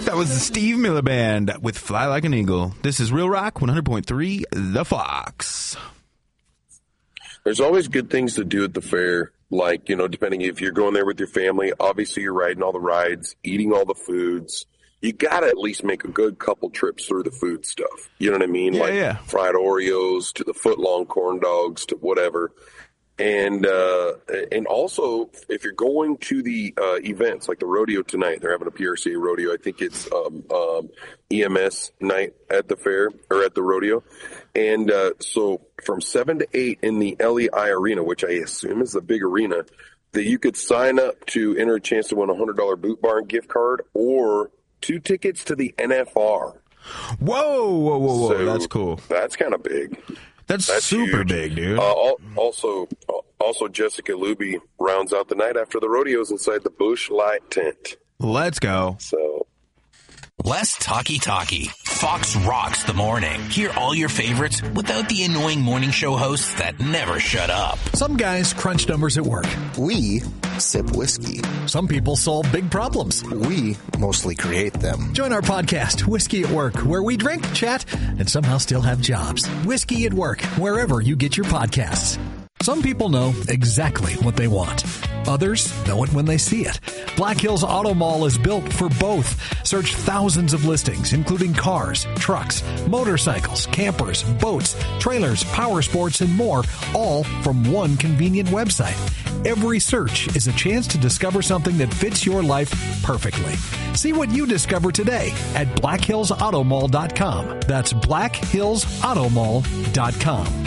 That was the Steve Miller Band with Fly Like an Eagle. This is Real Rock 100.3 The Fox. There's always good things to do at the fair. Like, depending if you're going there with your family, obviously you're riding all the rides, eating all the foods. You got to at least make a good couple trips through the food stuff. You know what I mean? Yeah. Fried Oreos to the foot-long corn dogs to whatever. And also, if you're going to the events, like the rodeo tonight, they're having a PRCA rodeo. I think it's EMS night at the fair or at the rodeo. And so from 7 to 8 in the LEI Arena, which I assume is the big arena, that you could sign up to enter a chance to win a $100 Boot Barn gift card or 2 tickets to the NFR. Whoa. So that's cool. That's kind of big. That's super huge. big, dude. Also, Jessica Luby rounds out the night after the rodeos inside the Busch Light tent. Let's go. So, less talky. Fox rocks the morning. Hear all your favorites without the annoying morning show hosts that never shut up. Some guys crunch numbers at work. We sip whiskey. Some people solve big problems. We mostly create them. Join our podcast, Whiskey at Work, where we drink, chat, and somehow still have jobs. Whiskey at Work, wherever you get your podcasts. Some people know exactly what they want. Others know it when they see it. Black Hills Auto Mall is built for both. Search thousands of listings, including cars, trucks, motorcycles, campers, boats, trailers, power sports, and more, all from one convenient website. Every search is a chance to discover something that fits your life perfectly. See what you discover today at blackhillsautomall.com. That's blackhillsautomall.com.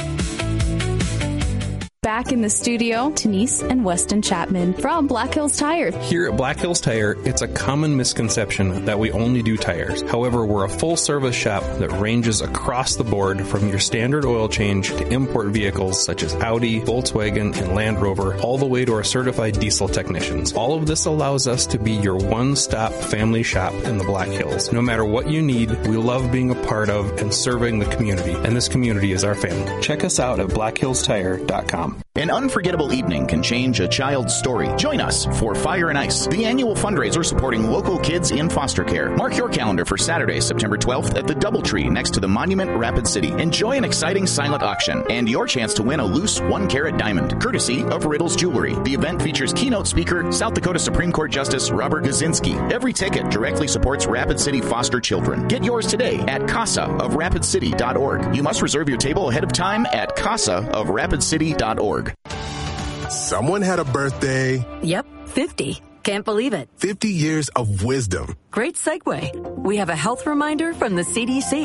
Back in the studio, Denise and Weston Chapman from Black Hills Tire. Here at Black Hills Tire, it's a common misconception that we only do tires. However, we're a full-service shop that ranges across the board from your standard oil change to import vehicles such as Audi, Volkswagen, and Land Rover, all the way to our certified diesel technicians. All of this allows us to be your one-stop family shop in the Black Hills. No matter what you need, we love being a part of and serving the community, and this community is our family. Check us out at blackhillstire.com. An unforgettable evening can change a child's story. Join us for Fire and Ice, the annual fundraiser supporting local kids in foster care. Mark your calendar for Saturday, September 12th at the Doubletree next to the Monument, Rapid City. Enjoy an exciting silent auction and your chance to win a loose 1-carat diamond, courtesy of Riddles Jewelry. The event features keynote speaker, South Dakota Supreme Court Justice Robert Gazinski. Every ticket directly supports Rapid City foster children. Get yours today at CasaofRapidCity.org. You must reserve your table ahead of time at CasaofRapidCity.org. Someone had a birthday. Yep, 50. Can't believe it. 50 years of wisdom. Great segue. We have a health reminder from the CDC.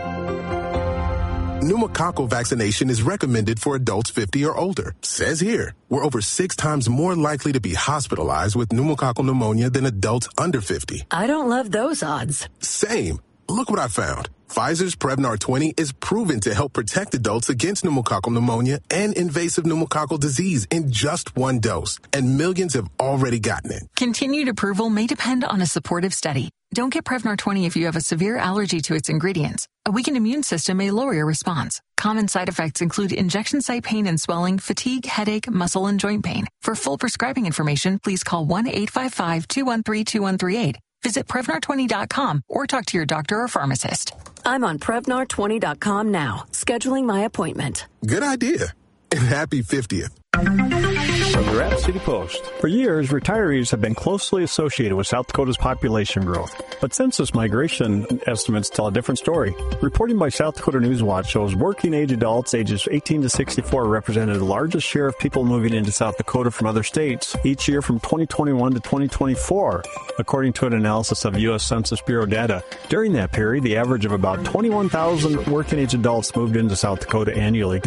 Pneumococcal vaccination is recommended for adults 50 or older. Says here, we're over 6 times more likely to be hospitalized with pneumococcal pneumonia than adults under 50. I don't love those odds. Same. Look what I found. Pfizer's Prevnar 20 is proven to help protect adults against pneumococcal pneumonia and invasive pneumococcal disease in just 1 dose, and millions have already gotten it. Continued approval may depend on a supportive study. Don't get Prevnar 20 if you have a severe allergy to its ingredients. A weakened immune system may lower your response. Common side effects include injection site pain and swelling, fatigue, headache, muscle, and joint pain. For full prescribing information, please call 1-855-213-2138. Visit Prevnar20.com or talk to your doctor or pharmacist. I'm on Prevnar20.com now, scheduling my appointment. Good idea. And happy 50th. From the Rapid City Post. For years, retirees have been closely associated with South Dakota's population growth. But census migration estimates tell a different story. Reporting by South Dakota News Watch shows working-age adults ages 18 to 64 represented the largest share of people moving into South Dakota from other states each year from 2021 to 2024, according to an analysis of U.S. Census Bureau data. During that period, the average of about 21,000 working-age adults moved into South Dakota annually.